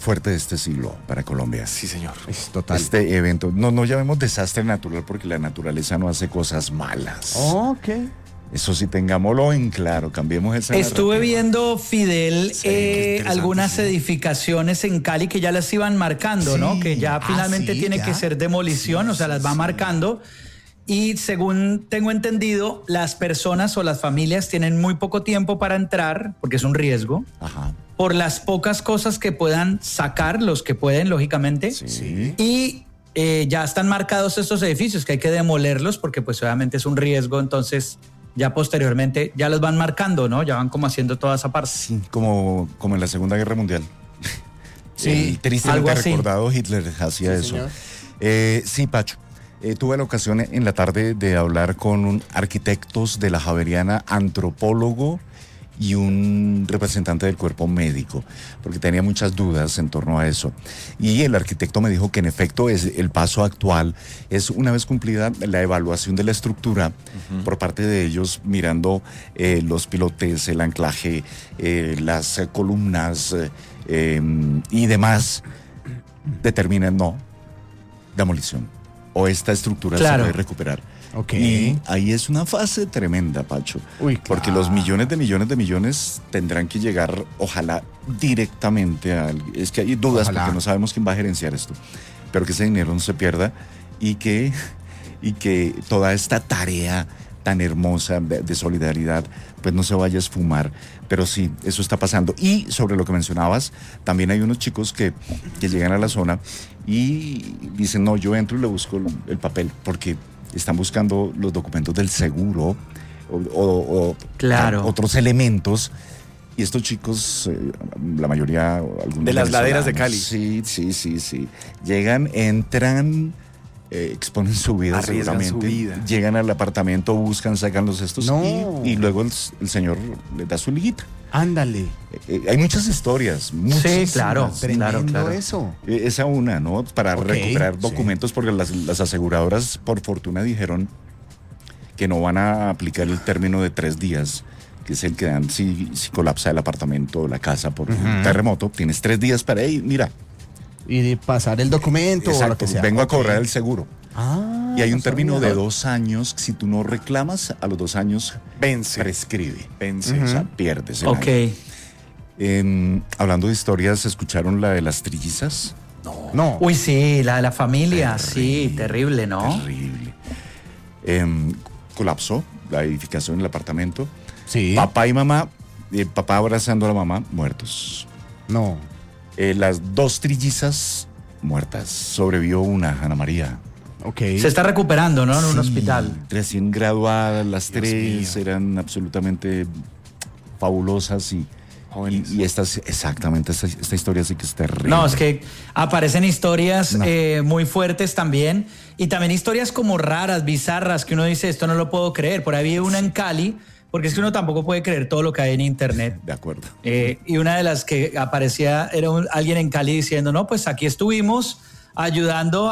fuerte de este siglo para Colombia. Sí, señor. Es total. Este evento, no llamemos desastre natural porque la naturaleza no hace cosas malas. Ok. Eso sí, tengámoslo en claro, cambiemos esa Estuve narrativa. viendo, Fidel, Sí, qué interesante, algunas sí. edificaciones en Cali que ya las iban marcando, Sí. ¿no? Que ya finalmente sí, tiene ya. que ser demolición, o sea, las va marcando. Y según tengo entendido, las personas o las familias tienen muy poco tiempo para entrar, porque es un riesgo, Ajá. por las pocas cosas que puedan sacar, los que pueden, lógicamente. Sí. Y ya están marcados estos edificios, que hay que demolerlos, porque pues obviamente es un riesgo, entonces ya posteriormente ya los van marcando, ¿no? Ya van como haciendo toda esa parte. Sí, como en la Segunda Guerra Mundial. Sí, tristemente algo así. recordado, Hitler hacía Sí, eso. señor. Sí, Pacho. Tuve la ocasión en la tarde de hablar con arquitectos de la Javeriana, antropólogo y un representante del cuerpo médico, porque tenía muchas dudas en torno a eso. Y el arquitecto me dijo que en efecto el paso actual es, una vez cumplida la evaluación de la estructura por parte de ellos, mirando los pilotes, el anclaje, las columnas y demás, determinan demolición. O esta estructura se Claro. puede recuperar. Ok. Y ahí es una fase tremenda, Pacho. Uy, Porque claro. los millones de millones tendrán que llegar, ojalá, directamente al... Es que hay dudas Ojalá. porque no sabemos quién va a gerenciar esto. Pero que ese dinero no se pierda y que toda esta tarea tan hermosa de solidaridad pues no se vaya a esfumar. Pero sí, eso está pasando. Y sobre lo que mencionabas, también hay unos chicos que llegan a la zona y dicen, no, yo entro y le busco el papel, porque están buscando los documentos del seguro o Claro. otros elementos. Y estos chicos, la mayoría, algunos De las laderas de venezolanos, Cali. Sí. Llegan, entran, exponen su vida Arriesgan su seguramente. vida. Llegan al apartamento, buscan, sacan los estos No. y luego el señor les da su liguita. Ándale. Hay muchas historias. Sí, muchísimas. claro. Tremendo claro. eso. Esa una, ¿no? Para Ok, recuperar sí. documentos, porque las aseguradoras, por fortuna, dijeron que no van a aplicar el término de 3 días, que es el que dan si colapsa el apartamento o la casa por un terremoto. Tienes 3 días para ir, mira. Y de pasar el documento o lo Exacto, que sea. vengo a Ok. cobrar el seguro. Ah, Y hay un no término sabía. de 2 años. Si tú no reclamas, a los 2 años Vence. prescribe. Vence. O sea, pierdes el Ok. año. Hablando de historias, ¿escucharon la de las trillizas? No. Uy, sí, la de la familia, sí, terrible, ¿no? Terrible. Colapsó la edificación, el apartamento. Sí. Papá y mamá, papá abrazando a la mamá, muertos. No. Las 2 trillizas muertas. Sobrevivió una, Ana María. Ok. Se está recuperando, ¿no? En un Sí, hospital. Recién graduadas, las Dios 3 mío. eran absolutamente fabulosas Jóvenes. y esta historia sí que es terrible. No, es que aparecen historias No. muy fuertes también y también historias como raras, bizarras, que uno dice, esto no lo puedo creer. Por ahí vi una en Cali, porque es que uno tampoco puede creer todo lo que hay en internet. De acuerdo. Y una de las que aparecía era alguien en Cali diciendo, no, pues aquí estuvimos ayudando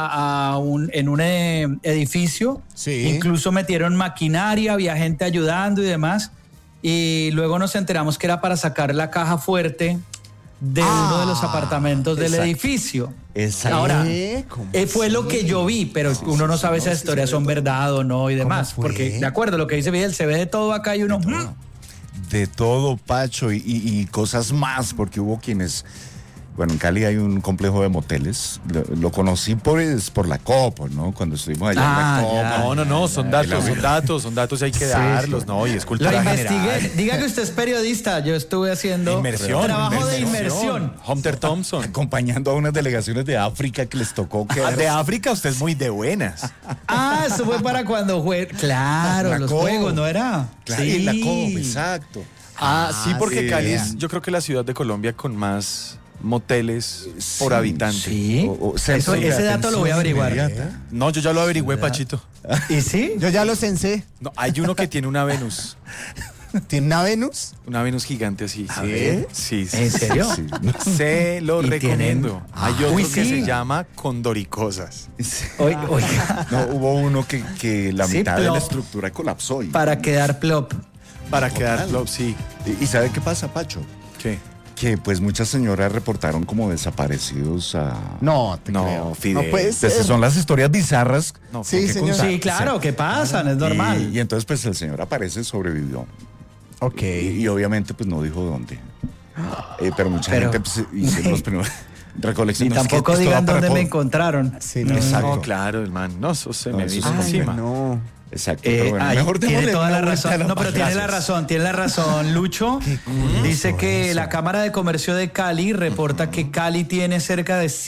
en un edificio. Sí. Incluso metieron maquinaria, había gente ayudando y demás. Y luego nos enteramos que era para sacar la caja fuerte de uno de los apartamentos del exacto. edificio. Exacto. Ahora, ¿Cómo fue lo que yo vi, pero uno no sabe si esas historias son verdad o no y demás. fue? Porque, de acuerdo, lo que dice Miguel, se ve de todo acá y uno... De todo, Pacho, y cosas más, porque hubo quienes... Bueno, en Cali hay un complejo de moteles. Lo conocí por la COP, ¿no? Cuando estuvimos allá Ah, en la COP. ya. No, son datos, hay que darlos, ¿no? Y es Lo cultura investigué. general. Diga que usted es periodista. Yo estuve haciendo trabajo de inmersión. Hunter Thompson. Acompañando a unas delegaciones de África que les tocó que... De África usted es muy de buenas. Ah, eso fue para cuando fue. Claro, La los COP. juegos, ¿no era? Claro, en la COP, exacto. Sí, porque sí. Cali es, yo creo que la ciudad de Colombia con más moteles por habitante. Sí. centro de Ese dato lo voy a atención averiguar. inmediata. No, yo ya lo averigüé, Pachito. ¿Y sí? Yo ya lo sensé. No, hay uno que tiene una Venus. ¿Tiene una Venus? Una Venus gigante así. ver. Sí. ¿En serio? Sí. Se lo Y recomiendo. tienen- Hay otro Uy, que sí. se llama Condoricosas. Oiga, No, hubo uno que la Sí, mitad de pero- la estructura colapsó. para quedar plop. Para quedar plop, sí. ¿Y sabe qué pasa, Pacho? ¿Qué? que pues muchas señoras reportaron como desaparecidos a... No, te No, creo. Fidel. No puede ser. Entonces son las historias bizarras. No, Sí, que señor. contar. Sí, claro, que pasan, es normal. Y entonces pues el señor aparece, sobrevivió. Ok. Y obviamente pues no dijo dónde. Pero mucha Pero- gente pues, hicieron los primeros Y recolecciones. tampoco esto digan da para dónde me todo. encontraron. Sí, No, Exacto. claro, el man. No, eso se No, me eso vino sí. Ay, encima. no. Exacto. Pero bueno, Ay, mejor tiene démosle toda una la vuelta a razón. la No, pero tiene la gracias. razón, Lucho. Dice que la Cámara de Comercio de Cali reporta que Cali tiene cerca de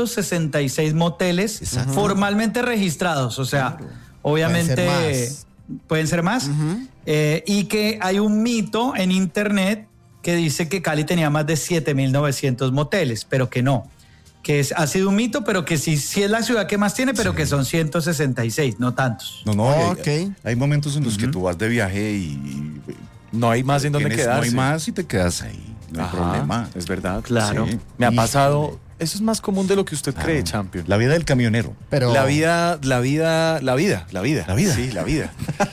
166 moteles formalmente registrados. O sea, obviamente pueden ser más. Y que hay un mito en internet que dice que Cali tenía más de 7.900 moteles, pero que no. Ha sido un mito, pero que sí es la ciudad que más tiene, pero que son 166, no tantos. No, Ok. hay momentos en los que tú vas de viaje y No hay más en donde tienes- quedarse. No hay más y te quedas ahí. No hay Ajá, problema. es verdad. Claro. Sí. Me ha Y- pasado. Eso es más común de lo que usted cree, Champion. La vida del camionero. Pero La vida. La vida. Sí, la vida.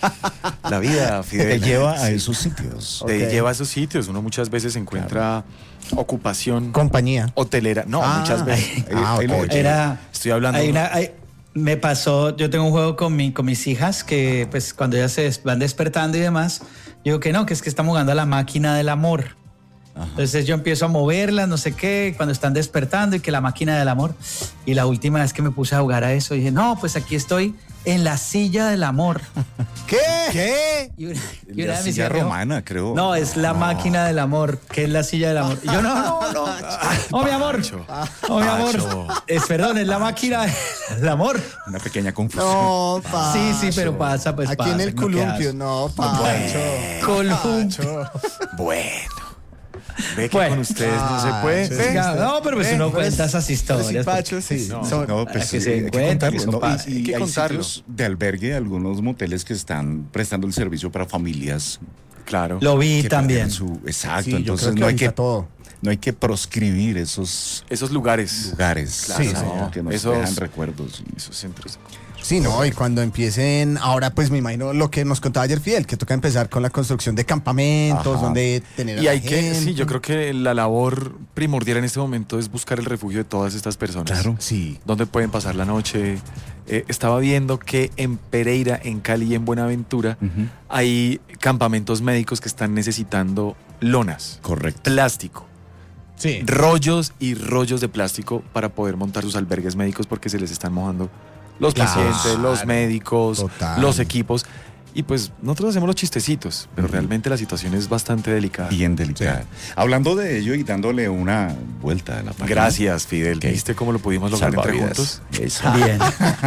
La vida, Que Fidel. te lleva a esos sitios. Te Ok. lleva a esos sitios. Uno muchas veces encuentra ocupación compañía. hotelera. No, muchas veces. Ahí lo ok. oye. Estoy hablando. Me pasó, yo tengo un juego con mis hijas que pues cuando ellas van despertando y demás, yo digo que no, que es que estamos jugando a la máquina del amor. Entonces yo empiezo a moverlas, no sé qué, cuando están despertando y que la máquina del amor. Y la última vez que me puse a jugar a eso, dije, no, pues aquí estoy en la silla del amor. ¿Qué? Y una La de mis silla hijas dijo, romana, creo. no, es la máquina del amor, que es la silla del amor. Y yo, no, mi amor. Oh, mi amor. Perdón, es la máquina del amor. Una pequeña confusión. No, Pacho. Sí, pero pasa, pues Aquí pasa, en el ¿no? columpio, ¿Qué no, Pacho. Columpio. Bueno. Ve que Bueno. con ustedes no se Ah, puede. sí. Ve. No, pero pues uno cuenta esas historias. Pacho, sí. No. Son- No, Para pues que se hay encuentren, contarlo, eso ¿no? pasa. Y Hay que hay contarlo. sitios de albergue, algunos moteles que están prestando el servicio para familias. Claro. Lo vi que también. perdieron exacto, Sí, yo entonces creo que no hay ahorita que todo. no hay que proscribir esos Esos lugares. lugares Claro, Sí, ¿no? señor. que nos Esos- dejan recuerdos. Esos centros. Sí, no, y cuando empiecen, ahora pues me imagino lo que nos contaba ayer Fidel, que toca empezar con la construcción de campamentos, Ajá. donde tener a Y la hay que, gente. sí, yo creo que la labor primordial en este momento es buscar el refugio de todas estas personas. Claro. Sí. Donde pueden pasar la noche. Estaba viendo que en Pereira, en Cali y en Buenaventura Ujú. hay campamentos médicos que están necesitando lonas, Correcto. plástico, Sí. rollos y rollos de plástico para poder montar sus albergues médicos porque se les están mojando los Claro. pacientes, los médicos, Total. los equipos. Y pues nosotros hacemos los chistecitos, pero realmente la situación es bastante delicada. Bien delicada. Hablando de ello y dándole una vuelta a la página. Gracias, Fidel. Ok. ¿Viste cómo lo pudimos lograr entre Salvavidas. juntos? Eso. Bien.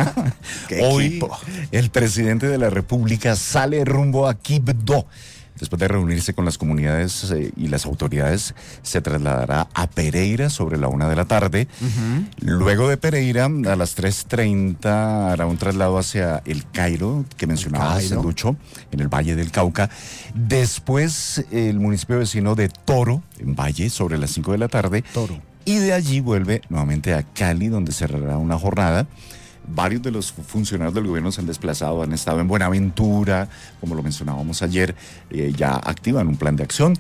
Qué Hoy equipo. el presidente de la República sale rumbo a Quibdó. Después de reunirse con las comunidades y las autoridades, se trasladará a Pereira sobre la 1 de la tarde. Luego de Pereira, a las 3:30, hará un traslado hacia el Cairo, que mencionabas, Cairo. Lucho, en el Valle del Cauca. Después, el municipio vecino de Toro, en Valle, sobre las 5 de la tarde. Toro. Y de allí vuelve nuevamente a Cali, donde cerrará una jornada. Varios de los funcionarios del gobierno se han desplazado, han estado en Buenaventura, como lo mencionábamos ayer, ya activan un plan de acción.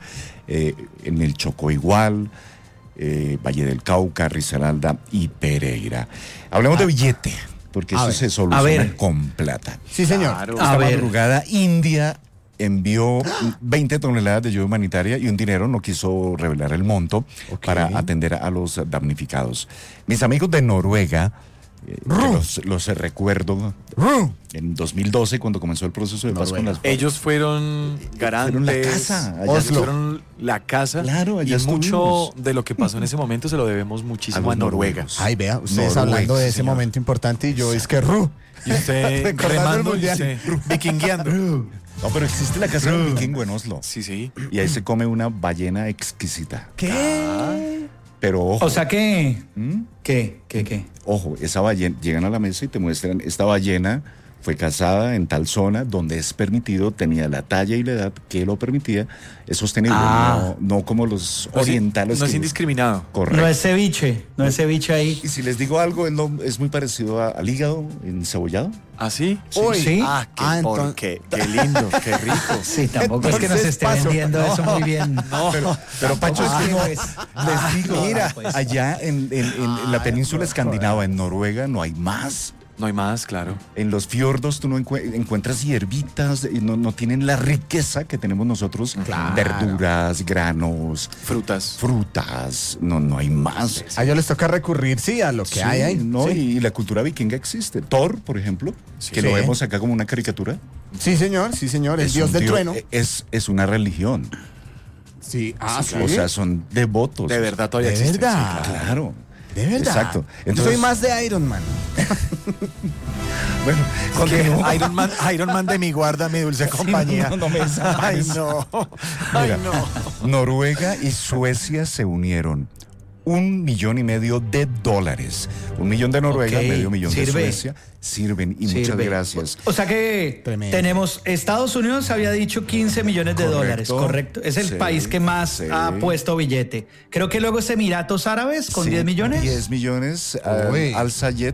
En el Chocó igual, Valle del Cauca, Risaralda y Pereira. Hablemos de billete, porque A eso ver. se A soluciona ver. con plata. Sí, señor. Claro. Esta A ver. madrugada, India envió 20 toneladas de ayuda humanitaria y un dinero, no quiso revelar el monto, Ok. para atender a los damnificados. Mis amigos de Noruega, que los recuerdo en 2012 cuando comenzó el proceso de paz con Noruega. las FARC. Ellos fueron garantes. Fueron la casa, allá Ellos Oslo. fueron la casa. Claro, allá y mucho estuvimos. de lo que pasó en ese momento se lo debemos muchísimo A a, los Noruega. noruegos. Ay, vea, ustedes Noruega, hablando de sí, ese señor. momento importante y yo es que Y usted Recordando el remando y mundial. usted vikingueando. No, pero existe la casa del vikingo en Oslo. Sí, sí. Y ahí se come una ballena exquisita. ¿Qué? Pero ojo, O sea que, ¿Mm? ¿qué? ojo, esa ballena, llegan a la mesa y te muestran esta ballena fue casada en tal zona donde es permitido, tenía la talla y la edad que lo permitía, es sostenible, no como los orientales. No es que- indiscriminado. Correcto. No es ceviche ahí. Y si les digo algo, es muy parecido al hígado encebollado. ¿Ah, sí? Sí. Ah, entonces- qué lindo, qué rico. Sí, tampoco es que nos Entonces, esté paso. vendiendo eso muy bien. Pero Pacho, es que no, pues. les digo, Mira, pues. allá en la península escandinava, en Noruega, no hay más. No hay más, claro. En los fiordos tú no encuentras hierbitas, y no tienen la riqueza que tenemos nosotros. Verduras, granos, frutas, no hay más. A ellos les toca recurrir, sí, a lo que Sí, hay ahí. ¿no? Sí. Y la cultura vikinga existe. Thor, por ejemplo, que lo Sí. vemos acá como una caricatura. Sí, señor, el Es dios un del dios- trueno. Es una religión. Sí, sí. O sea, son devotos. De verdad todavía ¿De existe. verdad? Sí, claro. Claro. De verdad. Exacto. Yo Entonces- soy más de Iron Man. Bueno, continúo. Iron Man de mi guarda, mi dulce compañía. no me Ay, sabes. no. Mira, Ay, no. Noruega y Suecia se unieron. $1,5 millones de dólares. 1 millón de Noruega, Ok, medio millón de sirve. Suecia. Sirven y muchas Sirve. gracias. O sea que Tremendo. tenemos, Estados Unidos había dicho 15 millones de Correcto. dólares, correcto. Es el Sí, país que más sí. ha puesto billete. Creo que luego es Emiratos Árabes con Sí, 10 millones. 10 millones. Uy. Al-Sayed,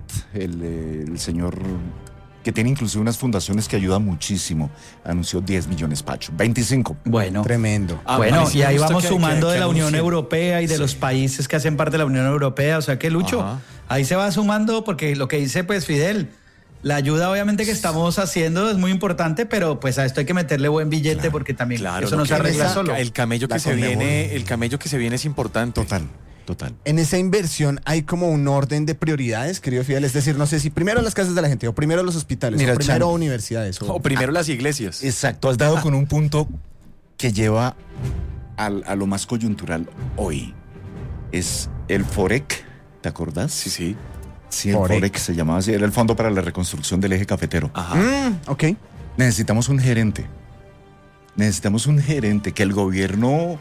el señor que tiene inclusive unas fundaciones que ayudan muchísimo, anunció 10 millones, Pacho. 25. Bueno. Tremendo. Ah, a Bueno, mí sí y me ahí gusta vamos que- sumando que de la Unión anuncien. Europea y de los países que hacen parte de la Unión Europea. O sea que, Lucho, Ajá. ahí se va sumando porque lo que dice pues Fidel, la ayuda obviamente que estamos haciendo es muy importante, pero pues a esto hay que meterle buen billete porque también Claro, eso lo no se que- arregla esa- solo. El camello que La se Conmebol. viene, el camello que se viene es importante. Total. En esa inversión hay como un orden de prioridades, querido Fidel. Es decir, no sé si primero las casas de la gente, o primero los hospitales, Mira, o primero Chan. universidades. O primero las iglesias. Exacto, has dado con un punto que lleva a lo más coyuntural hoy. Es el FOREC, ¿te acordás? Sí, sí. Sí, el FOREC. FOREC se llamaba así, era el Fondo para la Reconstrucción del Eje Cafetero. Ajá. Ok. Necesitamos un gerente. Necesitamos un gerente, que el gobierno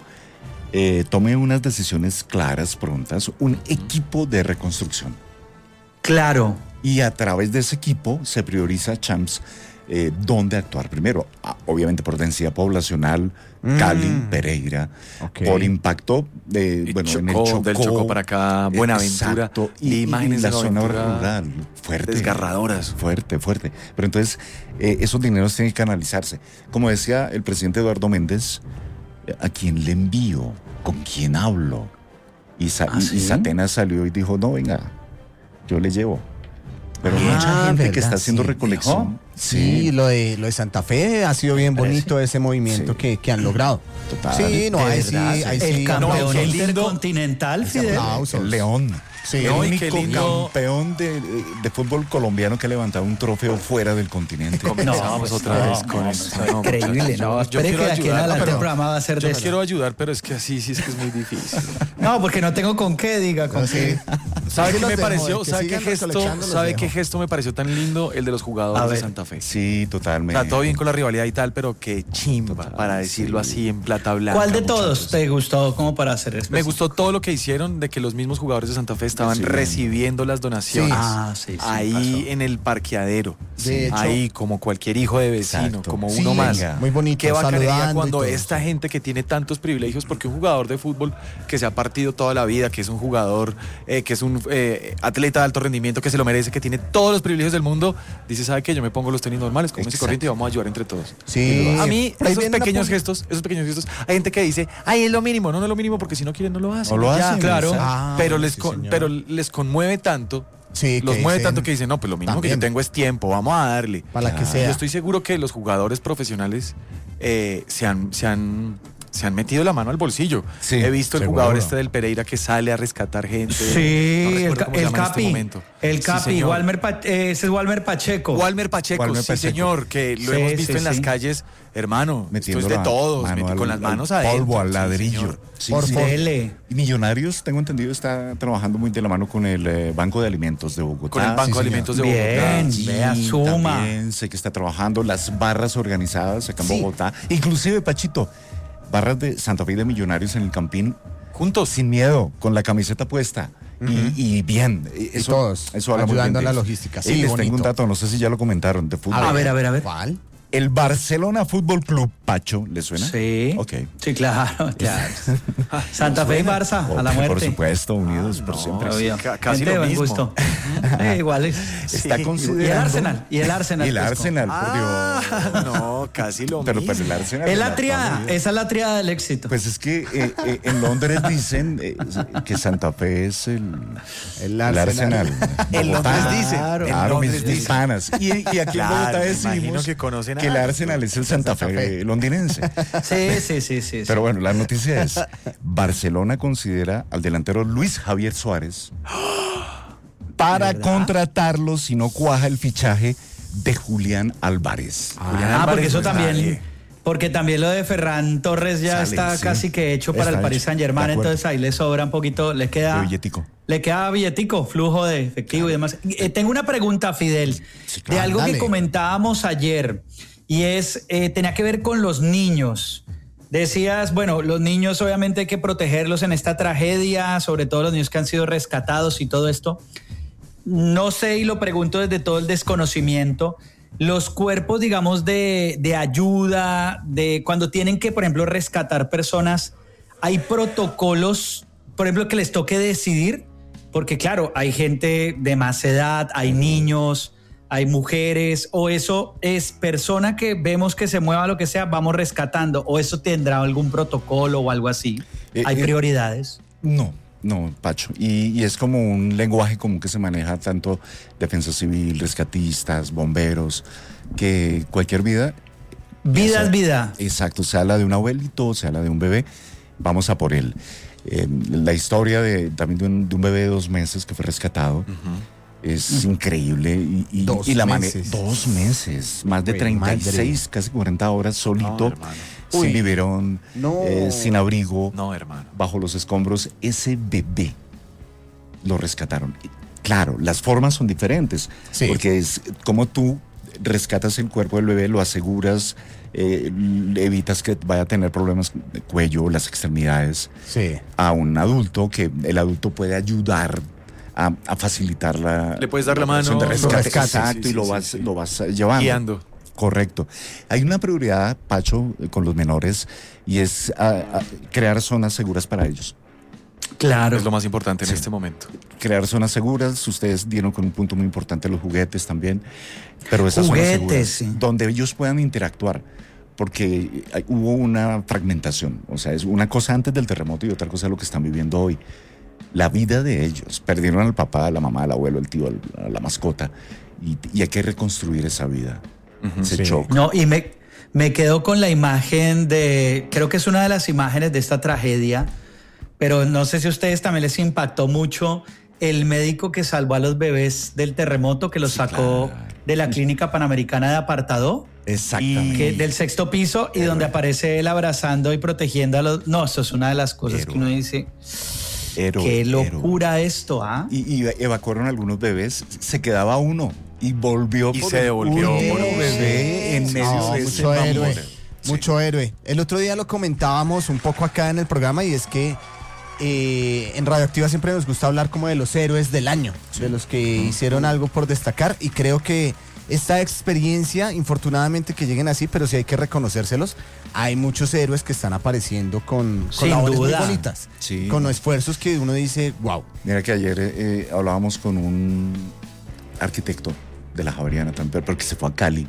tome unas decisiones claras, prontas, un equipo de reconstrucción. Claro. Y a través de ese equipo se prioriza, Champs, dónde actuar primero. Obviamente por densidad poblacional, Cali, Pereira, Ok. por impacto de, Y en el Chocó, Chocó. del Chocó para acá, Buenaventura. Exacto. Y imágenes la de zona Buenaventura rural, fuerte. desgarradoras. Fuerte. Pero entonces, esos dineros tienen que canalizarse. Como decía el presidente Eduardo Méndez, ¿a quién le envío? ¿Con quién hablo? Y ¿Sí? Satena salió y dijo, no, venga, yo le llevo. Pero Ah, mucha gente que ¿verdad? está haciendo Sí. recolección. Sí, lo de Santa Fe ha sido bien bonito ese movimiento Sí. que han logrado. Total. Sí, no, De ahí sí, verdad, ahí el sí. campeón qué lindo. intercontinental, Fidel. aplausos. El León. Sí. El No, y único qué lindo. campeón de fútbol colombiano que ha levantado un trofeo fuera del continente. Comenzamos otra vez con eso. No, Increíble, muchachos, no. yo Espere quiero que de aquí en ayudar, adelante pero el programa va a ser de yo eso. quiero ayudar, pero es que así sí es que es muy difícil. No, porque no tengo con qué, diga, con qué. ¿Sabe Sí qué los me dejo, pareció? que ¿Sabe qué sigan gesto? recolectando, los ¿Sabe dejo. qué gesto me pareció tan lindo? El de los A jugadores de ver. Santa Fe. Sí, O totalmente. sea, todo bien con la rivalidad y tal, pero qué chimba, para decirlo así en plata blanca. ¿Cuál de todos muchachos. te gustó como para hacer especial? Me gustó todo lo que hicieron de que los mismos jugadores de Santa Fe estaban Sí. recibiendo las donaciones. Ah, sí, sí, ahí pasó. en el parqueadero. De hecho. Ahí como cualquier hijo de vecino, Exacto. como Sí, uno más. venga. Muy bonito, Qué bacanería saludando y cuando todo. esta gente que tiene tantos privilegios, porque un jugador de fútbol que se ha partido toda la vida, que es un jugador, que es un atleta de alto rendimiento, que se lo merece, que tiene todos los privilegios del mundo, dice, ¿sabe qué? Yo me pongo los tenis normales, como ese Exacto. corriente y vamos a ayudar entre todos. Sí. A mí, Por ahí esos viene una pequeños poli- gestos, hay gente que dice, ay, es lo mínimo. No, no es lo mínimo, porque si no quieren, no lo hacen. No lo Ya, hacen, claro. exacto. Ah, pero, sí, señor. pero les conmueve tanto. Sí, Los que mueve dicen, tanto que dicen, no, pues lo mínimo que yo también. tengo es tiempo, vamos a darle. Para la que Y sea. yo estoy seguro que los jugadores profesionales se han metido la mano al bolsillo. Sí, He visto el seguro. jugador este del Pereira que sale a rescatar gente. Sí, No el, recuerdo cómo se el llama en este Capi. momento. El Sí, Capi, señor. ese es Walmer Pacheco. Walmer Pacheco, Walmer sí Pacheco. señor, que lo Sí, hemos visto sí, en las sí. calles, hermano, Metiendo esto es de la todos, mano con al- las manos al adentro. polvo, al sí, ladrillo. señor. Sí, Por sí. favor. Dele. Y Millonarios, tengo entendido, está trabajando muy de la mano con el Banco de Alimentos de Bogotá. Con el Banco de señor. Alimentos de Bien. Bogotá. Vea, suma. También sé que está trabajando las barras organizadas acá en Sí. Bogotá. Inclusive, Pachito, barras de Santa Fe y de Millonarios en el Campín Juntos. sin miedo, con la camiseta puesta. Y bien. Y todos habla muy ayudando bien en la de ellos. logística. Y Sí, les bonito. tengo un dato, no sé si ya lo comentaron, de fútbol. A ver. ¿Cuál? El Barcelona Fútbol Club, Pacho, ¿le suena? Sí. Ok. Sí, claro. Santa Fe y Barça, a la muerte. Por supuesto, unidos por siempre. Obvio. Casi Gente de lo buen mismo. gusto. Igual es. Está Sí. considerando... Y el Arsenal. Y el Arsenal. Y el Pesco. Arsenal, por Dios. No, casi lo Pero mismo. pues el Arsenal... Es la la triada. toda la vida. Esa es la triada del éxito. Pues es que en Londres dicen que Santa Fe es el Arsenal. En Bogotá. Londres dicen. Claro, En Londres mis dicen. panas. Y aquí en Claro, Bogotá me decimos imagino que conocen que el a- Arsenal es el Santa Fe londinense. Sí. Pero bueno, la noticia es, Barcelona considera al delantero Luis Javier Suárez para contratarlo si no cuaja el fichaje de Julián Álvarez. Julián porque Álvarez eso no es también. nadie. Porque también lo de Ferran Torres ya Sale, está sí. casi que hecho para Está el Paris hecho, Saint-Germain, de acuerdo. entonces ahí le sobra un poquito, le De queda billetico. billetico, flujo de efectivo y demás. Tengo una pregunta, Fidel, claro. de algo Dale. que comentábamos ayer y es, tenía que ver con los niños. Decías, bueno, los niños obviamente hay que protegerlos en esta tragedia, sobre todo los niños que han sido rescatados y todo esto. No sé, y lo pregunto desde todo el desconocimiento, los cuerpos, digamos, de ayuda, de cuando tienen que, por ejemplo, rescatar personas, ¿hay protocolos, por ejemplo, que les toque decidir? Porque claro, hay gente de más edad, hay niños, hay mujeres, o eso es persona que vemos que se mueva lo que sea, vamos rescatando, o eso tendrá algún protocolo o algo así. ¿Hay prioridades? No, Pacho. Y es como un lenguaje común que se maneja tanto defensa civil, rescatistas, bomberos, que cualquier vida... Vida es vida. Exacto, se habla de un abuelito, se habla de un bebé, vamos a por él. La historia también de un bebé de 2 meses que fue rescatado es increíble. Y 2 la meses. 2 meses, más de Güey, 36, madre. casi 40 horas solito, hermano. sin Uy. biberón, No. sin abrigo, No, hermano. bajo los escombros. Ese bebé lo rescataron. Y, claro, las formas son diferentes, Sí. porque es como tú rescatas el cuerpo del bebé, lo aseguras, evitas que vaya a tener problemas de cuello, las extremidades, Sí. a un adulto, que el adulto puede ayudar a facilitar la... Le puedes dar la operación mano. de rescate. rescate. Exacto, Sí, y lo sí, vas, sí. lo vas llevando. Guiando. Correcto. Hay una prioridad, Pacho, con los menores, y es crear zonas seguras para ellos. Claro. Es lo más importante en este momento. Crear zonas seguras, ustedes dieron con un punto muy importante los juguetes también, pero esas zonas Juguetes, seguras sí. donde ellos puedan interactuar, porque hubo una fragmentación, o sea, es una cosa antes del terremoto y otra cosa lo que están viviendo hoy. La vida de ellos, perdieron al papá, a la mamá, al abuelo, al tío, a la mascota, y hay que reconstruir esa vida, ese Sí. shock. No, y me quedo con la imagen de, creo que es una de las imágenes de esta tragedia, pero no sé si a ustedes también les impactó mucho el médico que salvó a los bebés del terremoto, que los sacó claro. de la clínica panamericana de Apartadó, Exactamente. del 6º piso, y donde aparece él abrazando y protegiendo a los... No, eso es una de las cosas que uno dice, qué locura esto, ¿ah? Y evacuaron algunos bebés, se quedaba uno y volvió Y por se devolvió un por un bebé en medio No, de ese mucho héroe. mamón. Mucho héroe. El otro día lo comentábamos un poco acá en el programa y es que en Radioactiva siempre nos gusta hablar como de los héroes del año, de los que hicieron algo por destacar, y creo que esta experiencia, infortunadamente que lleguen así, pero sí hay que reconocérselos, hay muchos héroes que están apareciendo con Sin labores muy duda. bonitas, Sí. con esfuerzos que uno dice, wow. Mira que ayer hablábamos con un arquitecto de la Javeriana también, porque se fue a Cali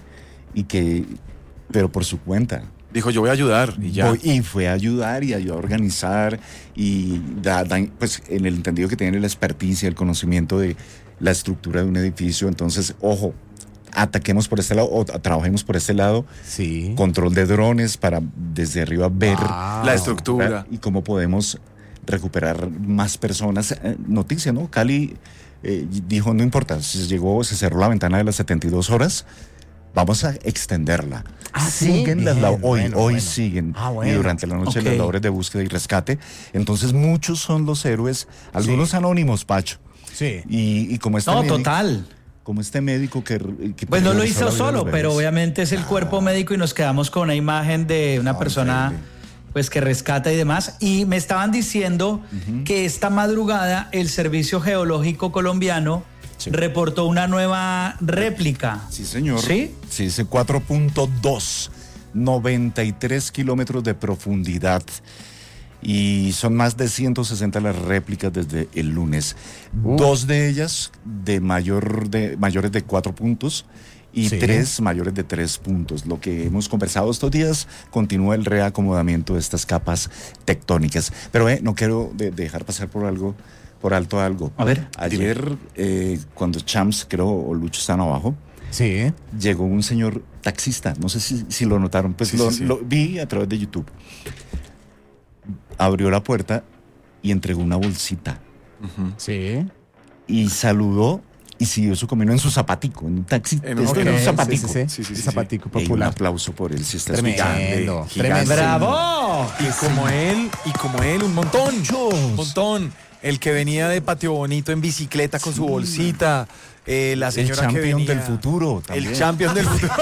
pero por su cuenta. Dijo, yo voy a ayudar y ya. Y fue a ayudar y ayudó a organizar y pues en el entendido que tiene la experticia, el conocimiento de la estructura de un edificio. Entonces, ojo, ataquemos por este lado o trabajemos por este lado. Sí. Control de drones para desde arriba ver Wow. La estructura. y cómo podemos recuperar más personas. Noticia, ¿no? Cali dijo, no importa, se cerró la ventana de las 72 horas, vamos a extenderla. Ah, ¿sí? Siguen las Bien, hoy bueno. siguen. Ah, bueno. Y durante la noche Ok. las labores de búsqueda y rescate. Entonces muchos son los héroes, algunos anónimos, Pacho. Sí. Y como este No, médico, total. como este médico que Pues no lo regresó a hizo la vida de solo, los pero bebés. obviamente es el cuerpo médico y nos quedamos con una imagen de una persona increíble. pues que rescata y demás. Y me estaban diciendo que esta madrugada el Servicio Geológico Colombiano reportó una nueva réplica. Sí, señor. ¿Sí? Sí, dice 4.2, 93 kilómetros de profundidad. Y son más de 160 las réplicas desde el lunes. Dos de ellas mayores de 4 puntos y 3 mayores de 3 puntos. Lo que hemos conversado estos días, continúa el reacomodamiento de estas capas tectónicas. Pero no quiero dejar pasar por alto algo. A ver. Ayer, cuando Champs, creo, o Lucho están abajo, llegó un señor taxista. No sé si lo notaron, pues lo vi a través de YouTube. Abrió la puerta y entregó una bolsita. Sí. Y saludó y siguió su camino en su zapatico, en un taxi. En un zapatico. Sí, zapatico popular. Un aplauso por él, si está Tremendo. gigante. ¡Bravo! Y como él, un montón. El que venía de Patio Bonito en bicicleta con su bolsita. La señora que venía... El champion del futuro también. El champion del futuro.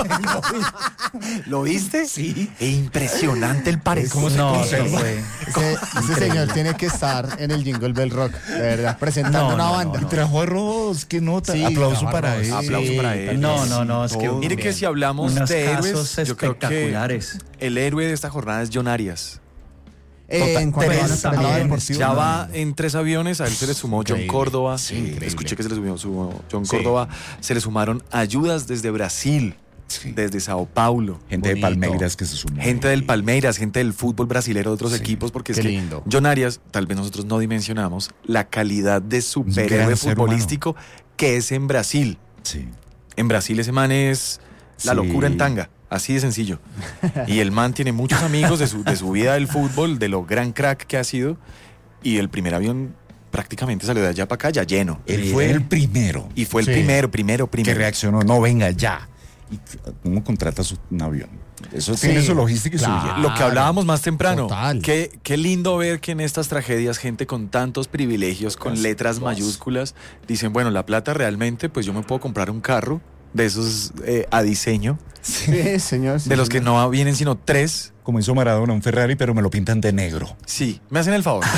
¿Lo viste? Sí. Impresionante el parecido. ¿Cómo se conserva? Ese señor tiene que estar en el Jingle Bell Rock, de verdad, presentando una banda. Y trajo arroz, qué nota. Sí, aplauso para arroz. él. Aplauso para él. No, es que... Mire que si hablamos unos de héroes, casos yo creo que espectaculares. el héroe de esta jornada es John Arias. En cuanto a Teresa la también. deportiva. Ya va en 3 aviones, a él se le sumó John Córdoba. increíble. Escuché que se le sumó John Córdoba. Se le sumaron ayudas desde Brasil, desde Sao Paulo. Gente de Palmeiras que se sumó. Gente del Palmeiras, gente del fútbol brasilero de otros equipos, porque es qué que lindo. John Arias, tal vez nosotros no dimensionamos la calidad de gran superhéroe ser futbolístico que es en Brasil. Sí. En Brasil ese man es la locura en tanga. Así de sencillo. Y el man tiene muchos amigos de su vida del fútbol, de lo gran crack que ha sido. Y el primer avión prácticamente salió de allá para acá ya lleno. Él fue el primero Y fue el primero. que reaccionó. No, venga, ya. ¿Y cómo contratas un avión? Eso tiene su logística y su billete. Lo que hablábamos más temprano. Total. Qué lindo ver que en estas tragedias gente con tantos privilegios, con letras mayúsculas, dicen, bueno, la plata realmente, pues yo me puedo comprar un carro de esos a diseño. Sí, señor. De los que no vienen sino 3. Como hizo Maradona, un Ferrari, pero me lo pintan de negro. Sí, me hacen el favor.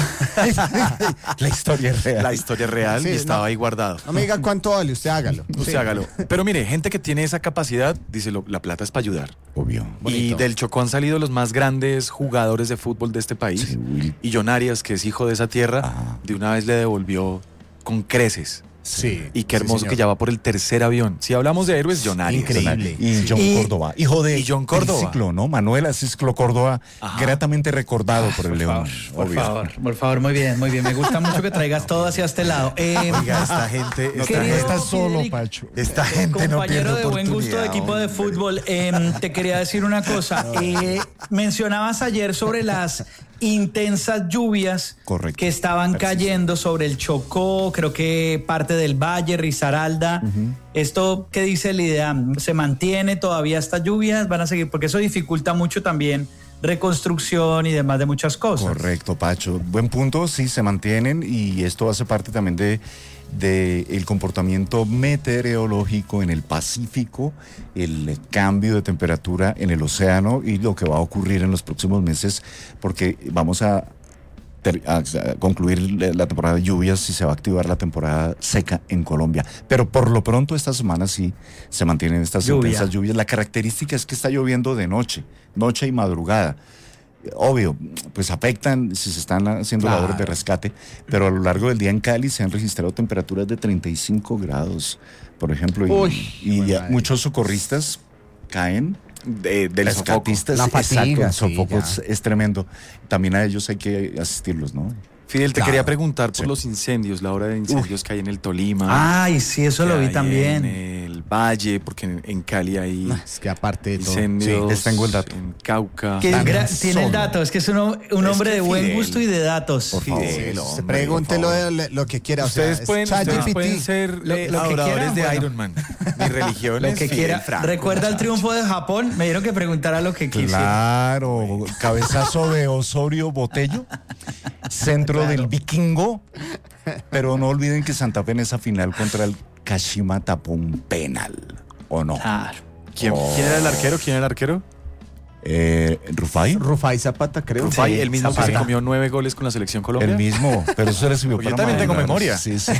La historia es real. La historia es real Sí, y estaba no. ahí guardado. No me diga cuánto vale, usted hágalo. Usted hágalo. Pero mire, gente que tiene esa capacidad, dice, la plata es para ayudar. Obvio. Y del Chocó han salido los más grandes jugadores de fútbol de este país. Sí, Will. Y John Arias, que es hijo de esa tierra, de una vez le devolvió con creces. Sí. Y qué hermoso que ya va por el 3er avión. Si hablamos de héroes, John Arias. Increíble. Y John Córdoba, hijo de Y John Córdoba. Ciclo, ¿no? Manuel Asisclo Córdoba, gratamente recordado por el León. Por favor, muy bien. Me gusta mucho que traigas todo hacia este lado. Oiga, esta gente Querido está solo, Fidel, Pacho. Esta gente no pierde compañero de buen gusto de oportunidad, equipo de fútbol, te quería decir una cosa. Mencionabas ayer sobre las intensas lluvias Correcto. que estaban cayendo sobre el Chocó, creo que parte del Valle, Risaralda. ¿Esto qué dice el IDEAM? ¿Se mantiene todavía estas lluvias? ¿Van a seguir? Porque eso dificulta mucho también reconstrucción y demás de muchas cosas. Correcto, Pacho. Buen punto, sí, se mantienen y esto hace parte también de el comportamiento meteorológico en el Pacífico, el cambio de temperatura en el océano y lo que va a ocurrir en los próximos meses, porque vamos a concluir la temporada de lluvias y se va a activar la temporada seca en Colombia. Pero por lo pronto esta semana sí se mantienen estas intensas lluvias. La característica es que está lloviendo de noche y madrugada. Obvio, pues afectan si se están haciendo labores de rescate, pero a lo largo del día en Cali se han registrado temperaturas de 35 grados, por ejemplo, y ya muchos socorristas caen. Del Rescatistas, La fatiga, exacto, el sofoco sí, es tremendo. También a ellos hay que asistirlos, ¿no? Fidel, te quería preguntar por los incendios, la hora de incendios que hay en el Tolima. Ay, sí, eso lo vi hay también. En el Valle, porque en Cali hay Es que aparte de todo. incendios. les tengo el dato. En Cauca. Tiene el dato, es que es un hombre que de buen Fidel, gusto y de datos. Por favor. Fidel, Se hombre, pregúntelo por favor. de lo que quiera. Ustedes pueden ChatGPT. ser Lo que adoradores quieran, de bueno. Iron Man. Mi religión Lo es que Fidel quiera. Franco, ¿Recuerda el muchacho. triunfo de Japón? Me dieron que preguntara lo que quisiera. Claro, cabezazo de Osorio Botello, centro del Vikingo, pero no olviden que Santa Fe en esa final contra el Kashima tapó un penal, ¿o no? Claro. ¿Quién era el arquero? Rufai. Rufai Zapata, creo. Rufai, Sí, el mismo que Zapata. se comió 9 goles con la selección Colombia. El mismo, pero eso le sirvió Porque yo para también tengo madurar. memoria. Sí, sí.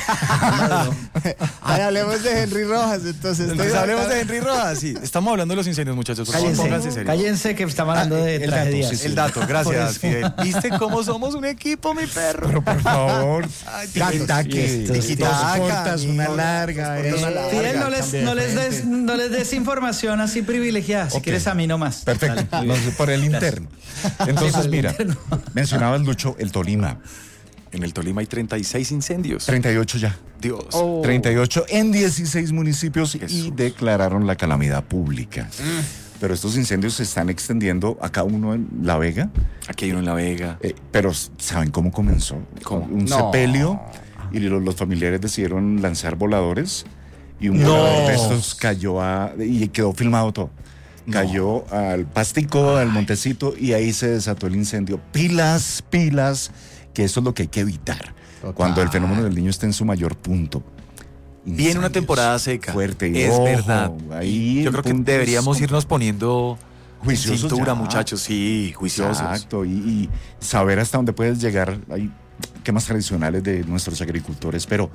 Ay, hablemos de Henry Rojas, entonces. Entonces hablemos de Henry Rojas. Sí, estamos hablando de los incendios, muchachos. Por favor, pónganse serios. Cállense que estamos hablando de el dato, tragedias. sí, sí. El dato, Por gracias, eso. Fidel. ¿Viste cómo somos un equipo, mi perro? Pero por favor, Ay, tic-tac, Estos dos tic-tac, cortas, una amigos, larga. dos cortas, una larga. Fidel, no cambia de frente. no les des información así privilegiada. Si Ok. quieres, a mí nomás. Perfecto, no sé, por el interno. Entonces, por el mira, interno. mencionabas, Lucho, el Tolima. En el Tolima hay 36 incendios. 38 ya. Dios. 38 en 16 municipios y Jesús. declararon la calamidad pública. Pero estos incendios se están extendiendo a cada uno en La Vega. Aquí hay uno en La Vega. Pero ¿saben cómo comenzó? ¿Cómo? Un No. sepelio y los familiares decidieron lanzar voladores y un No. volador de estos cayó y quedó filmado todo. Cayó al pastico, al montecito y ahí se desató el incendio. Pilas, que eso es lo que hay que evitar. Total. Cuando el fenómeno del niño esté en su mayor punto. Viene una Incendios. temporada seca. Fuerte. Y Es ojo, verdad. Ahí Yo el creo que punto deberíamos es irnos poniendo juiciosos cintura, ya. muchachos. Sí, juiciosos. Exacto, y saber hasta dónde puedes llegar. Hay temas tradicionales de nuestros agricultores, pero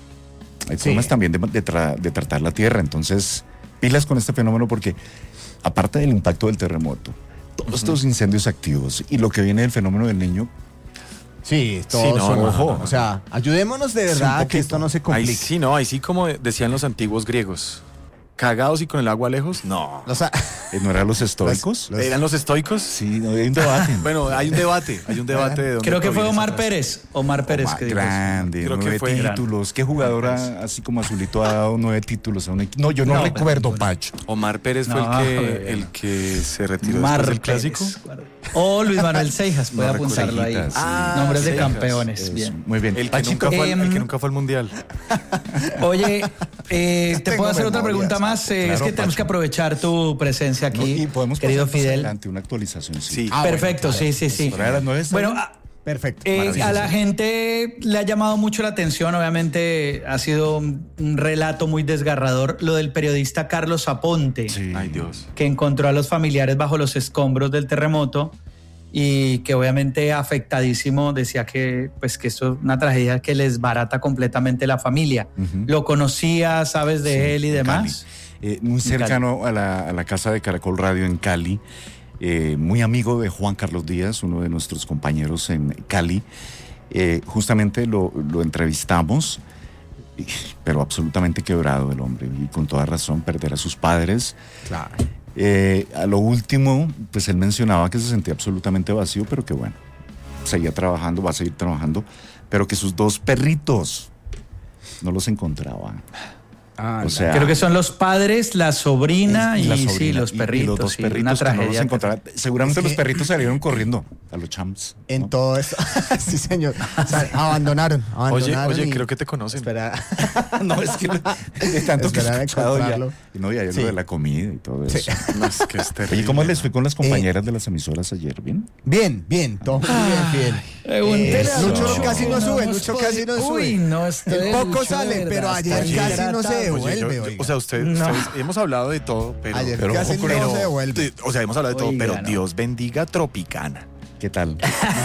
hay Sí. formas también de tratar la tierra. Entonces, pilas con este fenómeno porque, aparte del impacto del terremoto, todos estos incendios activos y lo que viene del fenómeno del niño, Sí, todos Sí, no, son- no, ojo. no, no. O sea, ayudémonos de Sí, un verdad que poquito. esto no se Ahí complique. sí, no, ahí sí como decían los antiguos griegos. Cagados y con el agua lejos, no. O sea, ¿no eran los estoicos? ¿Eran los estoicos? Sí, no, hay un debate. Bueno, hay un debate de dónde Creo que fue proviene Omar esa frase. Pérez. Omar Pérez que dijo eso. Grande, Creo que 9 fue títulos. ¿Qué jugador así como Azulito ha dado 9 títulos a un equipo? No, yo no, No, recuerdo, pero- Pacho. Omar Pérez fue No, el que se retiró Mar después del clásico. Pérez. O Luis Manuel Seijas, puede No apuntarlo ahí. recuerdo. Ah, Nombres de Seijas. campeones. Eso, Bien. muy bien. El que, Pachito, nunca fue al mundial. Oye, ¿te Tengo puedo hacer otra memorias, pregunta más? claro, es que tenemos Pacho. que aprovechar tu presencia No, aquí, y podemos querido pasar más Fidel. adelante una actualización. Sí. Perfecto, sí, sí, sí. Por ahí a las 9 está Bueno, bien. perfecto. a la gente le ha llamado mucho la atención, obviamente ha sido un relato muy desgarrador, lo del periodista Carlos Aponte, Sí. Ay, Dios. que encontró a los familiares bajo los escombros del terremoto y que obviamente afectadísimo decía que pues que esto es una tragedia que les barata completamente la familia. Ujú. ¿Lo conocía, sabes de Sí, él y en demás? Cali. Muy cercano a la casa de Caracol Radio en Cali. Muy amigo de Juan Carlos Díaz, uno de nuestros compañeros en Cali. Justamente lo entrevistamos, pero absolutamente quebrado el hombre y con toda razón perder a sus padres. Claro. A lo último, pues él mencionaba que se sentía absolutamente vacío, pero que bueno, seguía trabajando, va a seguir trabajando, pero que sus 2 perritos no los encontraba. O sea, Creo que son los padres, la sobrina y, la sí, sobrina, los perritos. y los 2 sí, perritos una que no los tragedia. encontraban. Seguramente Es que- los perritos salieron corriendo a los champs. En ¿no? todo esto. Sí, señor. O sea, abandonaron. Oye, y- creo que te conocen. Espera. No, es que de tanto que he Esperar a escuchado ya. encontrarlo. Y no, y ayer Sí. lo de la comida y todo eso. No, es que es terrible. Oye, ¿cómo les fue con las compañeras de las emisoras ayer? ¿Bien? Bien, todo muy bien, Fidel. Pregúntele a Lucho Lucho. casi no sube, Lucho hemos casi no podido- sube. Uy, no, estoy El poco Lucho, de sale, verdad, pero ayer está casi no se hidratado. Oye, devuelve, yo- oiga. o sea, ustedes hemos hablado de todo, pero... Ayer pero casi ojo no con se el- devuelve. O sea, hemos hablado de todo, Oiga, pero no. Dios bendiga Tropicana. ¿Qué tal?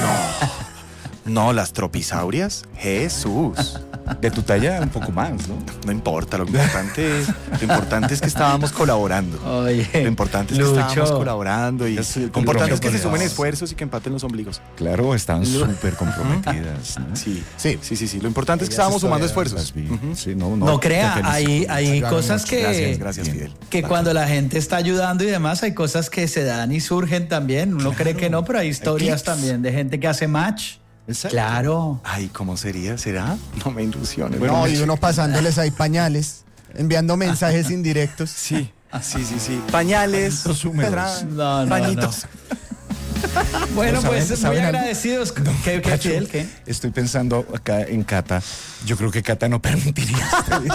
No, las tropisaurias, Jesús. De tu talla un poco más, ¿no? No importa, lo importante es que estábamos colaborando. Oye, Lo importante es que Lucho. estábamos colaborando y Ya sé, lo importante es que se compromiso. sumen esfuerzos y que empaten los ombligos. Claro, estaban súper comprometidas, ¿no? Sí, Sí. sí. Lo importante es que Ellas estábamos sumando historias, Las esfuerzos. vi. Ujú. Sí, no, No crea, te hay felicito. cosas Ayudaron que, Gracias, Bien. Fidel. que cuando la gente está ayudando y demás, hay cosas que se dan y surgen también. Uno cree que no, pero hay historias clips. también de gente que hace match. Exacto. Claro. Ay, ¿cómo sería? ¿Será? No me ilusiones. No, y uno pasándoles ahí pañales, enviando mensajes indirectos. Sí. Pañales, Los húmedos. ¿verdad? No, pañitos. Bueno, ¿Saben- pues muy saben algo? agradecidos. ¿Qué, Pacho, Fidel? ¿Qué? Estoy pensando acá en Cata. Yo creo que Cata no permitiría esto.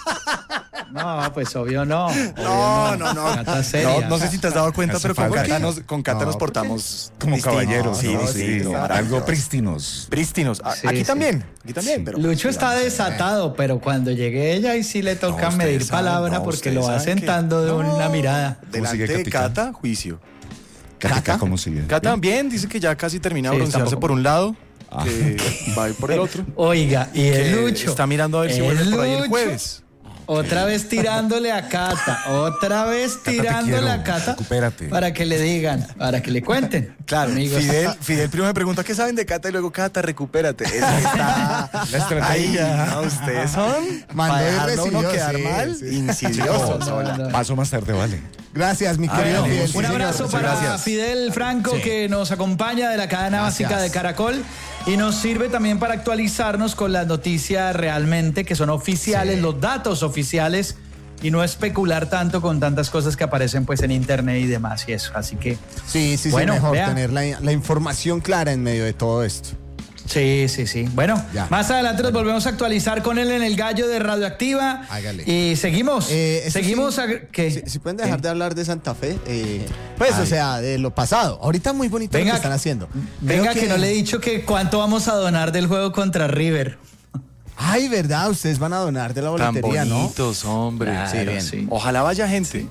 No, pues obvio no. No. Cata seria. No sé si te has dado cuenta, Hace pero con falta. Cata con Cata No, nos portamos Como distinto. caballeros, Sí, ¿no? distinto, algo maravilloso. prístinos. Prístinos. Sí, Aquí sí. también, Sí. pero... Lucho está desatado, pero cuando llegue ella y sí le toca No, medir ustedes saben, palabra no, porque ustedes lo va saben que- sentando de No. una mirada. Delante sigue, de capitán? Cata, juicio. Cata, ¿cómo sigue? Cata también dice que ya casi termina de Sí, broncearse tampoco. por un lado, que va a ir por el otro. Oiga, y el Que Lucho. está mirando a ver si El vuelve por ahí el Lucho. jueves. Otra vez tirándole a Cata, otra vez te tirándole quiero, a Cata recupérate. para que le digan, para que le cuenten. Claro, amigos. Fidel primero me pregunta ¿qué saben de Cata? Y luego Cata, recupérate. Esa está La estrategia. ahí, ¿no? Ustedes son Mandó para y dejarlo a uno recibió, quedar sí, mal, sí. insidiosos. No. Paso más tarde, vale. Gracias, mi querido Hágale. Fidel. Un Sí, abrazo señor. para gracias. Fidel Franco Sí. que nos acompaña de la cadena Gracias. básica de Caracol y nos sirve también para actualizarnos con las noticias realmente que son oficiales, Sí. los datos oficiales y no especular tanto con tantas cosas que aparecen pues en internet y demás y eso. Así que Sí, Bueno, mejor vea. tener la información clara en medio de todo esto. sí. Bueno, Ya. más adelante nos volvemos a actualizar con él en el gallo de Radioactiva. Hágale. Y seguimos. Eso seguimos sí, ¿qué? si pueden dejar ¿Qué? de hablar de Santa Fe, pues, Ay. o sea, de lo pasado. Ahorita muy bonito lo Venga, que están haciendo. Venga, Creo que no le he dicho que cuánto vamos a donar del juego contra River. Ay, ¿verdad? Ustedes van a donar de la Tan boletería, ¿no? bonitos, hombre. Claro, Sí, bien. sí. Ojalá vaya gente.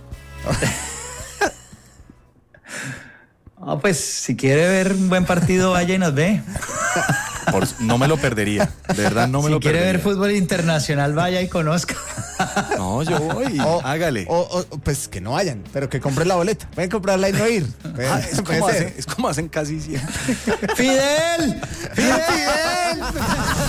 Ah, pues si quiere ver un buen partido, vaya y nos ve. No me lo perdería. De verdad, no me Si lo quiere perdería. ver fútbol internacional, vaya y conozca. No, yo voy. O- Hágale. pues que no vayan, pero que compren la boleta. Pueden comprarla y no ir. Ah, es, Puede como ser. hacen, es como hacen casi siempre. ¡Fidel! ¡Fidel!